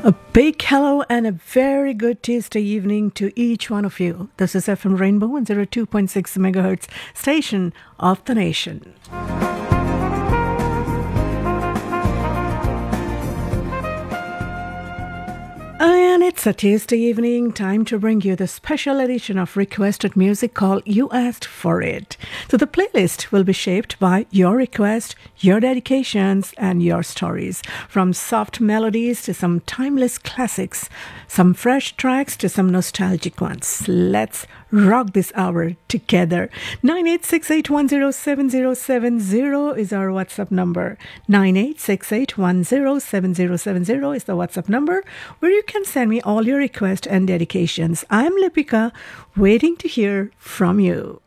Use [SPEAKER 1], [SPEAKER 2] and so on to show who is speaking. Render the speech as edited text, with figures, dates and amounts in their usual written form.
[SPEAKER 1] A big hello and a very good Tuesday evening to each one of you. This is FM Rainbow 102.6 megahertz station of the nation. And it's a Tuesday evening, time to bring you the special edition of requested music called You Asked For It. So the playlist will be shaped by your request, your dedications, and your stories. From soft melodies to some timeless classics, some fresh tracks to some nostalgic ones. Let's rock this hour together. 9868107070 is our WhatsApp number. 9868107070 is the WhatsApp number where you can send me all your requests and dedications. I'm Lipika, waiting to hear from you.